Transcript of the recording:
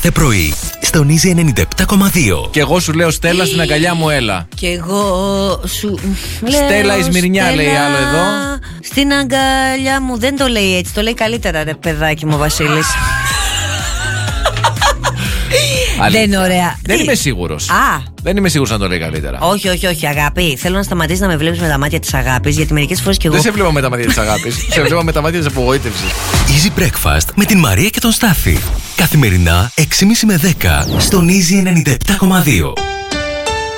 κάθε πρωί στον Easy 97,2. Και εγώ σου λέω Στέλλα, στην αγκαλιά μου έλα. Και εγώ σου λέω Στέλλα Ισμυρνιά, λέει άλλο εδώ. Στην αγκαλιά μου. Δεν το λέει έτσι, το λέει καλύτερα, ρε παιδάκι μου, Βασίλης. Δεν είναι ωραία. Δεν είμαι σίγουρος. Δεν είμαι σίγουρος να το λέει καλύτερα. Όχι, αγάπη. Θέλω να σταματήσει να με βλέπεις με τα μάτια της αγάπης, γιατί μερικές φορές κι εγώ. Δεν σε βλέπω με τα μάτια της αγάπης. Σε βλέπω με τα μάτια της απογοήτευσης. Easy Breakfast με την Μαρία και τον Στάφη. Καθημερινά 6.30 με 10 στον Easy 97,2.